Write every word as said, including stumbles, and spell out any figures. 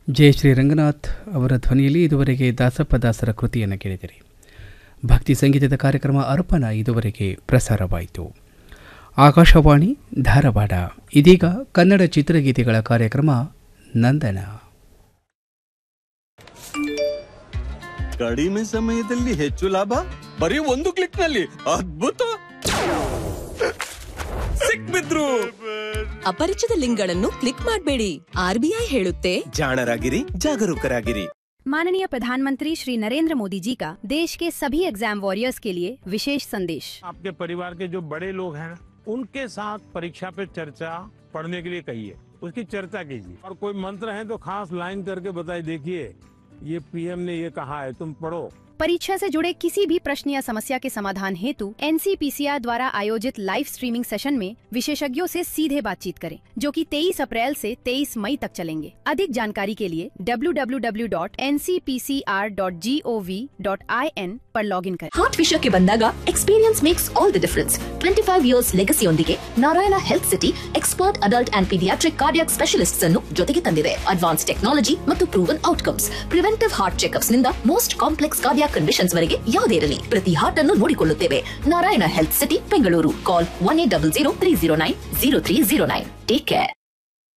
ಜಯಶ್ರೀ ರಂಗನಾಥ್ ಅವರ ಧ್ವನಿಯಲ್ಲಿ ಇದುವರೆಗೆ ದಾಸಪ್ಪ ದಾಸರ ಕೃತಿಯನ್ನು ಕೇಳಿದಿರಿ. ಭಕ್ತಿ ಸಂಗೀತದ ಕಾರ್ಯಕ್ರಮ ಅರ್ಪಣ ಇದುವರೆಗೆ ಪ್ರಸಾರವಾಯಿತು. ಆಕಾಶವಾಣಿ ಧಾರವಾಡ. ಇದೀಗ ಕನ್ನಡ ಚಿತ್ರಗೀತೆಗಳ ಕಾರ್ಯಕ್ರಮ ನಂದನ. ಕಡಿಮೆ ಸಮಯದಲ್ಲಿ ಹೆಚ್ಚು ಲಾಭ, ಬರೀ ಒಂದು ಕ್ಲಿಕ್ ನಲ್ಲಿ ಅದ್ಭುತ ಸಿಕ್ಬಿದ್ರು. ಅಪರಿಚಿತ ಲಿಂಕ್ಗಳನ್ನು ಕ್ಲಿಕ್ ಮಾಡಬೇಡಿ. ಆರ್ಬಿಐ ಹೇಳುತ್ತೆ, ಜಾಣರಾಗಿರಿ, ಜಾಗರೂಕರಾಗಿರಿ. माननीय प्रधानमंत्री श्री नरेंद्र मोदी जी का देश के सभी एग्जाम वॉरियर्स के लिए विशेष संदेश। आपके परिवार के जो बड़े लोग हैं उनके साथ परीक्षा पे चर्चा पढ़ने के लिए कहिए, उसकी चर्चा कीजिए और कोई मंत्र है तो खास लाइन करके बताइए, देखिए ये पीएम ने ये कहा है, तुम पढ़ो। परीक्षा से जुड़े किसी भी प्रश्न या समस्या के समाधान हेतु एनसीपीसीआर द्वारा आयोजित लाइव स्ट्रीमिंग सेशन में विशेषज्ञों से सीधे बातचीत करें, जो कि तेईस अप्रैल से तेईस मई तक चलेंगे। अधिक जानकारी के लिए W W W dot N C P C R dot G O V dot I N पर लॉगिन करें. ಹಾರ್ಟ್ ವಿಷಯಕ್ಕೆ ಬಂದಾಗ experience makes all the difference. Twenty five years ಲೆಗಸಿಯೊಂದಿಗೆ Narayana health city expert adult and paediatric cardiac specialists ಅನ್ನು ಜೊತೆಗೆ ತಂದಿದೆ. Advance technology ಮತ್ತು proven outcomes, preventive heart checkups ನಿಂದ most complex cardiac conditions ವರೆಗೆ ಯಾವುದೇ ಇರಲಿ, ಪ್ರತಿ ಹಾರ್ಟ್ ಅನ್ನು ನೋಡಿಕೊಳ್ಳುತ್ತೇವೆ. Narayana health city Bengaluru. ಕಾಲ್ one eight double zero three zero nine zero three zero nine. Take care.